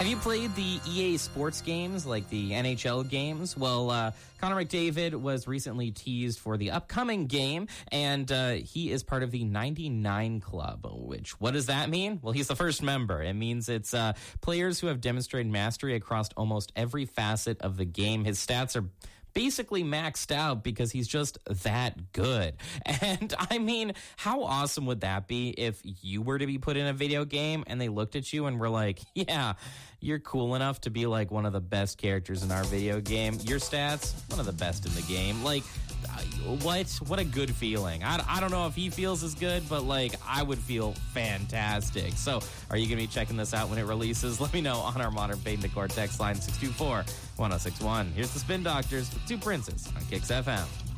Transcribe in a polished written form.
Have you played the EA Sports games, like the NHL games? Well, Connor McDavid was recently teased for the upcoming game, and he is part of the 99 Club, which, what does that mean? Well, he's the first member. It means it's players who have demonstrated mastery across almost every facet of the game. His stats are basically maxed out because he's just that good. And I mean, how awesome would that be if you were to be put in a video game and they looked at you and were like, yeah, you're cool enough to be like one of the best characters in our video game. Your stats, one of the best in the game. Like, what a good feeling. I don't know if he feels as good, but like I would feel fantastic. So are you going to be checking this out when it releases? Let me know on our Modern Pain Decor text line 624-1061. Here's the Spin Doctors with Two Princes on Kicks FM.